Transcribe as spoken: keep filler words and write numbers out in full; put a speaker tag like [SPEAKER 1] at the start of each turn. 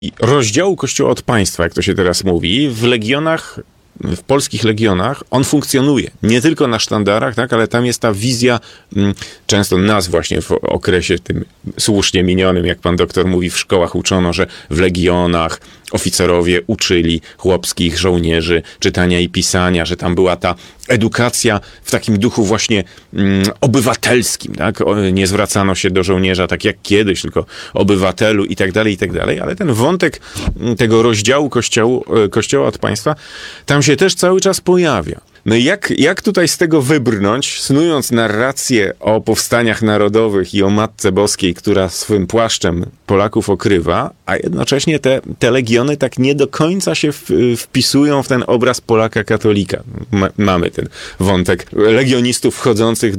[SPEAKER 1] rozdziału Kościoła od państwa, jak to się teraz mówi, w legionach, w polskich legionach, on funkcjonuje. Nie tylko na sztandarach, tak, ale tam jest ta wizja, m, często nas właśnie w okresie tym słusznie minionym, jak pan doktor mówi, w szkołach uczono, że w legionach oficerowie uczyli chłopskich żołnierzy czytania i pisania, że tam była ta edukacja w takim duchu właśnie mm, obywatelskim, tak? O, nie zwracano się do żołnierza tak jak kiedyś, tylko obywatelu i tak dalej, i tak dalej, ale ten wątek tego rozdziału kościołu, kościoła od państwa tam się też cały czas pojawia. No i jak, jak tutaj z tego wybrnąć, snując narrację o powstaniach narodowych i o Matce Boskiej, która swym płaszczem Polaków okrywa, a jednocześnie te, te legiony tak nie do końca się w, wpisują w ten obraz Polaka katolika. Ma, mamy ten wątek legionistów wchodzących